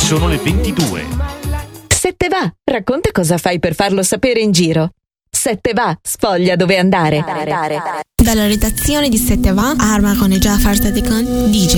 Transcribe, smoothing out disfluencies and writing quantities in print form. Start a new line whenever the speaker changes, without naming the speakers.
sono le 22.
7 va, racconta cosa fai per farlo sapere in giro. 7 va, sfoglia dove andare.
Dalla redazione di 7 va, Arma con Jafar Sadikan, DJ.